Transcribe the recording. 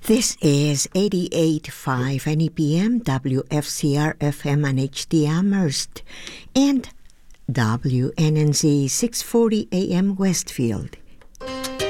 This is 88.5 NEPM, WFCR FM and HD Amherst, and WNNZ 640 AM Westfield.